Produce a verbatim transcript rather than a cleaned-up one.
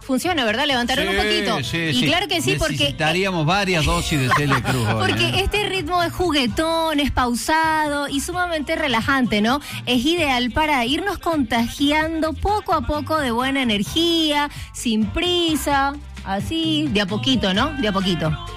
funciona, ¿verdad? Levantaron sí, un poquito. Sí, y sí. claro que sí, porque... Necesitaríamos varias dosis de Celia Cruz. Porque ¿eh? este ritmo es juguetón, es pausado y sumamente relajante, ¿no? Es ideal para irnos contagiando poco a poco de buena energía, sin prisa, así, de a poquito, ¿no? De a poquito.